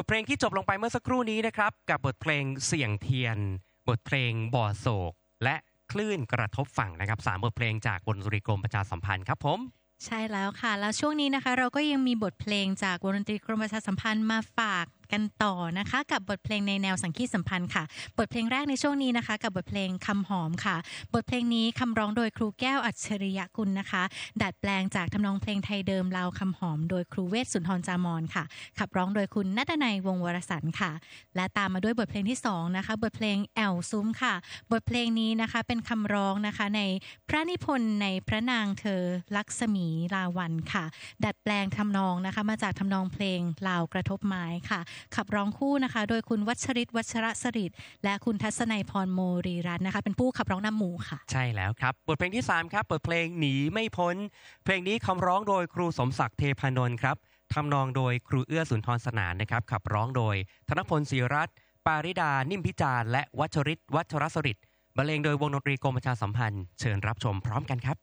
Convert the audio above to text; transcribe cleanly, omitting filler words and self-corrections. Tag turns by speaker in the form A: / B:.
A: ทเพลงที่จบลงไปเมื่อสักครู่นี้นะครับกับบทเพลงเสี่ยงเทียนบทเพลงบ่อโศกและคลื่นกระทบฝั่งนะครับ3บทเพลงจากวงดนตรีกรมประชาสัมพันธ์ครับผม
B: ใช่แล้วค่ะแล้วช่วงนี้นะคะเราก็ยังมีบทเพลงจากวงดนตรีกรมประชาสัมพันธ์มาฝากกันต่อนะคะกับบทเพลงในแนวสังคีตสัมพันธ์ค่ะบทเพลงแรกในช่วงนี้นะคะกับบทเพลงคำหอมค่ะบทเพลงนี้คำร้องโดยครูแก้วอัจฉริยกุลนะคะดัดแปลงจากทำนองเพลงไทยเดิมลาวคำหอมโดยครูเวชสุนทรจามรค่ะขับร้องโดยคุณณัฐนัยวงศ์วรสรรค์ค่ะและตามมาด้วยบทเพลงที่2นะคะบทเพลงแอวซุ้มค่ะบทเพลงนี้นะคะเป็นคำร้องนะคะในพระนิพนธ์ในพระนางเธอลักษมีลาวัลค่ะดัดแปลงทำนองนะคะมาจากทำนองเพลงลาวกระทบไม้ค่ะขับร้องคู่นะคะโดยคุณวัชริศวัชรสฤษดิ์และคุณทัศนัยพรโมรีรัตน์นะคะเป็นผู้ขับร้องนำหมู่ค่ะ
A: ใช่แล้วครับบทเพลงที่3ครับบทเพลงหนีไม่พ้นเพลงนี้คำร้องโดยครูสมศักดิ์เทพานนท์ครับทำนองโดยครูเอื้อสุนทรสนานนะครับขับร้องโดยธนพลศรีรัตน์ปาริดานิ่มพิจารและวัชริศวัชรสฤษดิ์บรรเลงโดยวงดนตรีกรมประชาสัมพันธ์เชิญรับชมพร้อมกันครับ